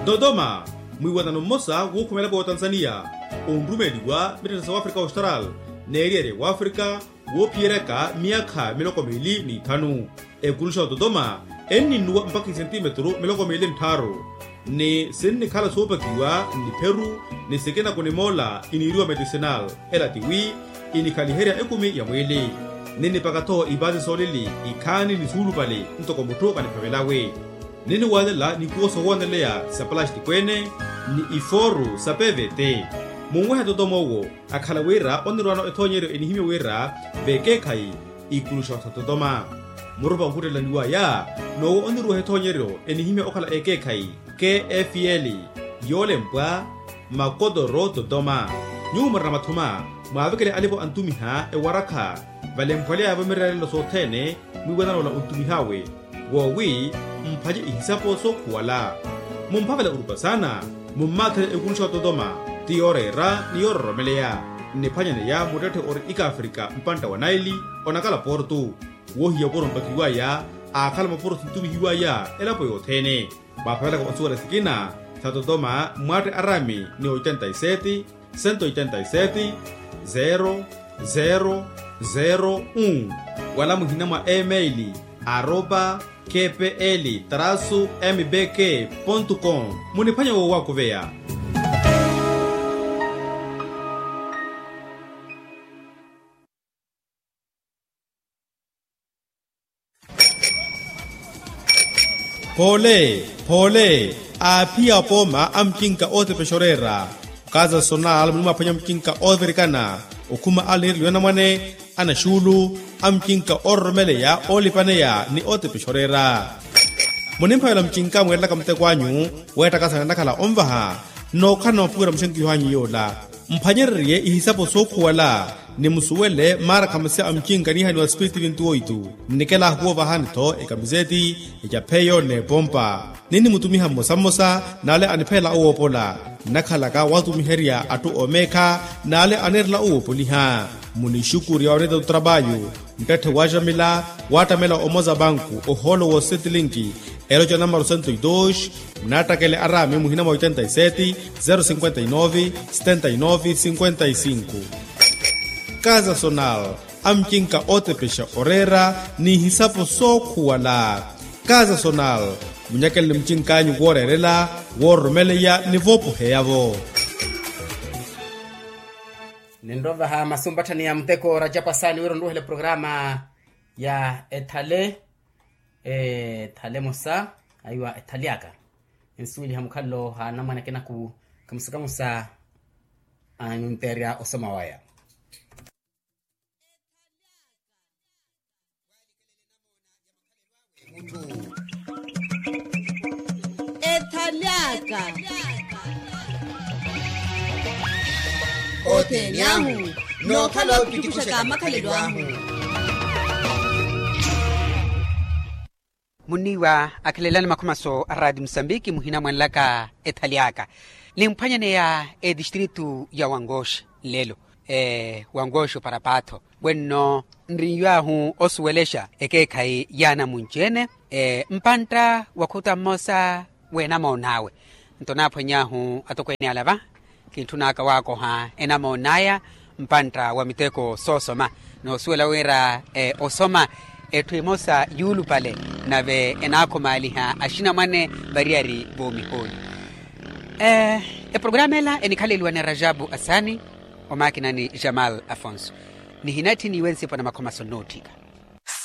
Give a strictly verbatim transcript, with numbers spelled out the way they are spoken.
Dodoma mwiwatano mmosa wokhumelapo wa Tanzania ondumeliwa mitata wa Afrika Austral neeriere wa Afrika wopiereka miaka miloko mili ni tanu ekulusha wa Dodoma eninuwa mpaka sentimetro miloko mili mtaro ni sini kala sopakiwa ni Peru ni sekena kune mola iniriwa medicinal elatiwi inikaliheria ekumi ya mwili nini pakato ibazi solili ikani ni sulu pale ntoko muto kanipavelawe nini walela ni kuoso wandelea sa plastic kwene ni iforu sa P V T mungwe Dodoma wo akhalawera onirwano ethonyero enihime wera beke kai ikulusha wa Dodoma muruba ngutela niwa ya no onirwa ethonyero enihime okhala eke kai K F L yole mpwa makodoro Dodoma nyuma ramathuma mwavekele alipo antumiha ewaraka valempwale avamiralelo sothene mwiwanano la untumihawe wowi mphaje ihisapo sokuwala mumphavela urupa sana mummathele ekulusha wa Dodoma tiorera niyororomeleya niphanyane ya mutethe ori ika Afrika mpanta wa Naili onakala portu wohiya poro mpakiwaya akhala maporo sintumihiwaya elapo yothene baphavela kwa onsuwala sikina sa Dodoma mwate arami ni ochenta y sete, ciento ochenta y siete, zero zero zero uno wala muhina mwa emaili arroba kpl traço mbk ponto com muniphanya wo wako veya Pole, pole, apia poma amkinka ote peshorera. Kaza sonal mluma panya mkinka overikana. Ukuma alir liwana mwane, ana shulu, amkinka ormele ya olipane ya ni ote peshorera. Munimpa yala mkinka mwela kamte kwanyu, weta kasa nakala ombaha, no kano pura mshenki yuhanyi yola. Mpanyeriye ihisapo soku wala, ni musuwele mara kamase amkinka ni hani wa spiriti vintu oitu. Nikela huwa vahanito ekamizeti, ejapeyo ne bomba. Nini mutumiha mosa mosa, nale anipela uwo pola. Nakalaka watu miheria atu omeka, nale anerla uwo poliha. Munishukuri ya oreda utrabayu. Mtete wajamila, watamela omoza banku, oholo wo setilinki. Eroja namba cento y dos, natakele arame muhinama ochenta y siete, zero cincuenta y nueve, setenta y nueve, cincuenta y cinco. Kaza sonal, amkinka ote pesha orera, ni hisapo soku wala. Kaza sonal, munyakele mchinkanyu worerela, wormeleya ni vopo heyavo. Nindova ha masumbatani ya mteko rajapasani wero nduhele programa ya etale e thale mosa aywa ethaliaka insuli hamukhallo ha namana kena ku kamsaka musa anunteria osomawaya ethaliaka otenyamu no khalo kikusha makhalelwamu muniwa akilelani makumaso aradi Msambiki muhina mwanlaka ethaliaka limphanyane ya e distritu ya Wangosho lelo e Wangosho parapato bueno nriyahu osuwelesha ekekai yana munchene e mpanta wakuta mosa wena monawe ntonapo nyahu atokwene alava kintunaka wako ha ena monaya mpanta wa miteko sosoma no suwela wera e osoma etwimosa yulu pale nave enako maliha ashina mane bariari bomi holi eh e programela enikhalelwa na Rajabu Asani o makina ni Jamal Afonso ni hinati ni wensi pana makoma sonotika